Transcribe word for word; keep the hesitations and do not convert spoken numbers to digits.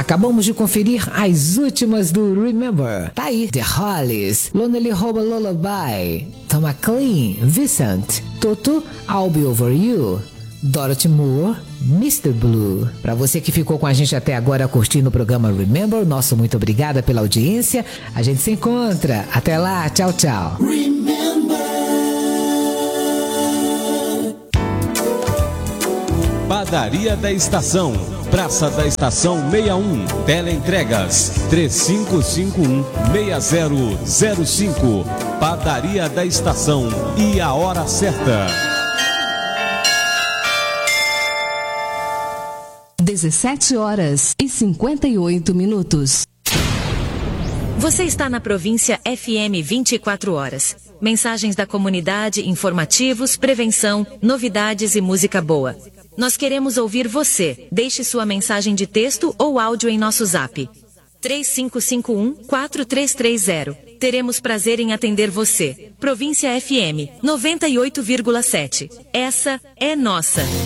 Acabamos de conferir as últimas do Remember. Tá aí, The Hollies, Lonely Hobo Lullaby, Tom McLean, Vincent, Toto, I'll Be Over You, Dorothy Moore, mister Blue. Pra você que ficou com a gente até agora curtindo o programa Remember, nosso muito obrigada pela audiência. A gente se encontra. Até lá, tchau, tchau. Remember. Padaria da Estação, Praça da Estação sessenta e um, Teleentregas três cinco cinco um, seis zero zero cinco. Padaria da Estação e a hora certa. dezessete horas e cinquenta e oito minutos. Você está na Província F M vinte e quatro horas. Mensagens da comunidade, informativos, prevenção, novidades e música boa. Nós queremos ouvir você. Deixe sua mensagem de texto ou áudio em nosso zap. três cinco cinco um, quatro três três zero. Teremos prazer em atender você. Província F M noventa e oito vírgula sete. Essa é nossa.